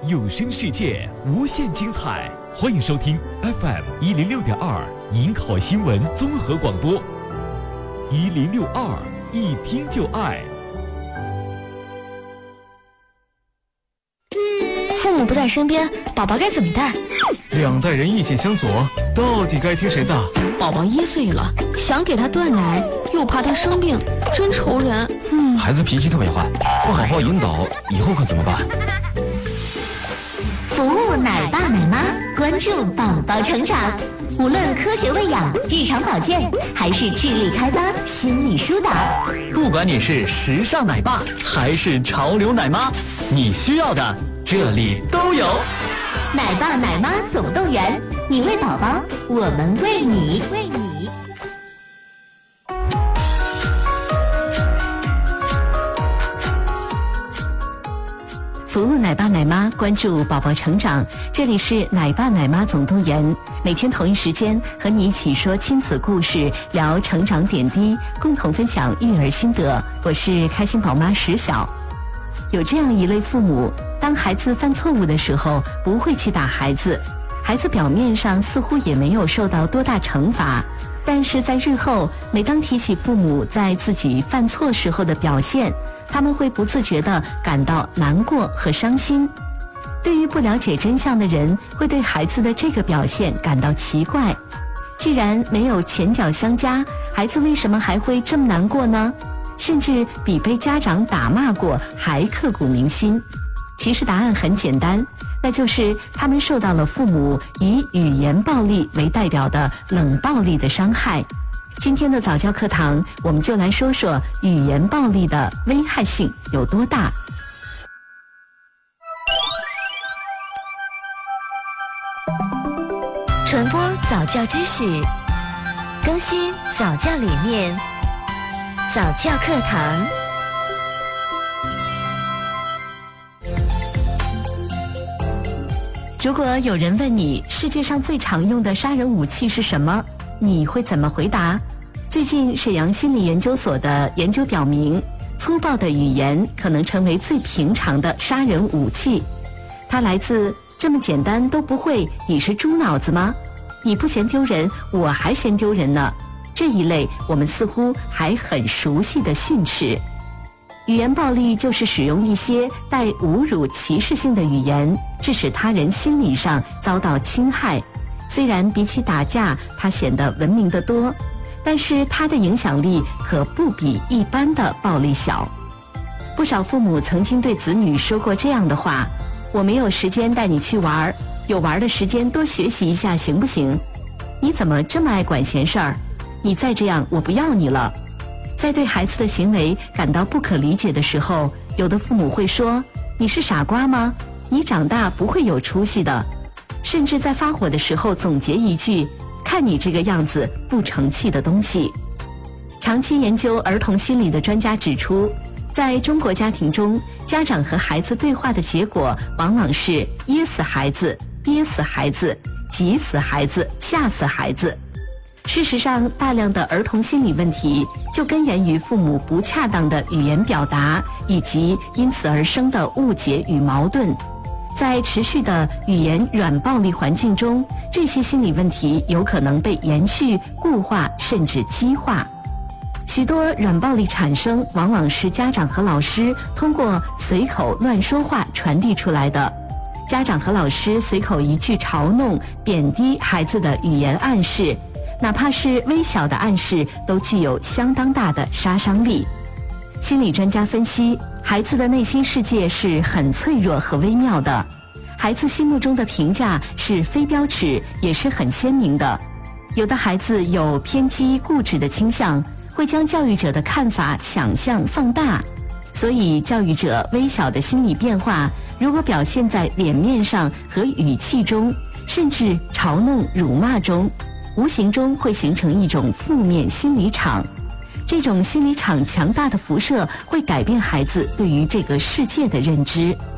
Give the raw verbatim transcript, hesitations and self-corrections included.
有声世界无限精彩，欢迎收听 F M 一零六点二银考新闻综合广播，一零六二一听就爱。 父母不在身边，宝宝该怎么带？ 两代人意见相左，到底该听谁的？ 宝宝一岁了，想给他断奶，又怕他生病，真愁人。 嗯，孩子脾气特别坏，不好好引导，以后可怎么办？ 服务奶爸奶妈，关注宝宝成长。无论科学喂养、日常保健，还是智力开发、心理疏导， 不管你是时尚奶爸还是潮流奶妈，你需要的这里都有。 奶爸奶妈总动员，你为宝宝，我们为你，为你。 服务奶爸奶妈，关注宝宝成长。这里是奶爸奶妈总动员，每天同一时间和你一起说亲子故事，聊成长点滴，共同分享育儿心得。我是开心宝妈石晓。有这样一类父母，当孩子犯错误的时候，不会去打孩子，孩子表面上似乎也没有受到多大惩罚，但是在日后，每当提起父母在自己犯错时候的表现，他们会不自觉地感到难过和伤心。对于不了解真相的人，会对孩子的这个表现感到奇怪。既然没有拳脚相加，孩子为什么还会这么难过呢？甚至比被家长打骂过还刻骨铭心。其实答案很简单，那就是他们受到了父母以语言暴力为代表的冷暴力的伤害。今天的早教课堂，我们就来说说语言暴力的危害性有多大。 传播早教知识，更新早教理念，早教课堂。 如果有人问你世界上最常用的杀人武器是什么，你会怎么回答？最近沈阳心理研究所的研究表明，粗暴的语言可能成为最平常的杀人武器。它来自这么简单都不会，你是猪脑子吗？你不嫌丢人，我还嫌丢人呢。这一类我们似乎还很熟悉的训斥。语言暴力就是使用一些带侮辱歧视性的语言，致使他人心理上遭到侵害。虽然比起打架它显得文明得多，但是它的影响力可不比一般的暴力小。不少父母曾经对子女说过这样的话：我没有时间带你去玩，有玩的时间多学习一下行不行？你怎么这么爱管闲事儿？你再这样我不要你了。在对孩子的行为感到不可理解的时候，有的父母会说：你是傻瓜吗？你长大不会有出息的。甚至在发火的时候总结一句：看你这个样子，不成器的东西。长期研究儿童心理的专家指出，在中国家庭中，家长和孩子对话的结果往往是噎死孩子、憋死孩子、急死孩子、吓死孩子。事实上，大量的儿童心理问题就根源于父母不恰当的语言表达，以及因此而生的误解与矛盾。在持续的语言软暴力环境中，这些心理问题有可能被延续、固化，甚至激化。许多软暴力产生，往往是家长和老师通过随口乱说话传递出来的。家长和老师随口一句嘲弄、贬低孩子的语言暗示，哪怕是微小的暗示，都具有相当大的杀伤力。心理专家分析，孩子的内心世界是很脆弱和微妙的，孩子心目中的评价是非标尺，也是很鲜明的。有的孩子有偏激固执的倾向，会将教育者的看法想象放大，所以教育者微小的心理变化，如果表现在脸面上和语气中，甚至嘲弄辱骂中，无形中会形成一种负面心理场。这种心理场强大的辐射会改变孩子对于这个世界的认知。